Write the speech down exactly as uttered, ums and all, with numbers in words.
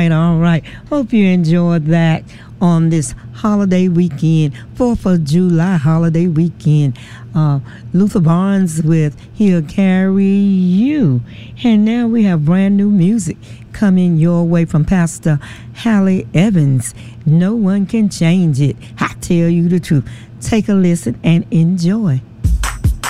right, all right. Hope you enjoyed that on this holiday weekend, fourth of July holiday weekend. Uh, Luther Barnes with He'll Carry You. And now we have brand new music coming your way from Pastor Hallie Evans. No one can change it. I tell you the truth. Take a listen and enjoy.